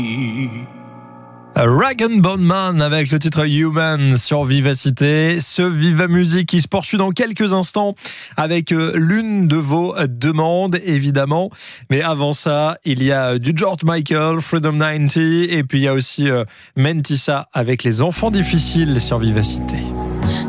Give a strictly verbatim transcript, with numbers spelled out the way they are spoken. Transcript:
Rag and Bone Man avec le titre Human sur Vivacité. Ce Viva Musique qui se poursuit dans quelques instants avec l'une de vos demandes, évidemment. Mais avant ça, il y a du George Michael, Freedom quatre-vingt-dix, et puis il y a aussi Mentissa avec Les Enfants Difficiles sur Vivacité.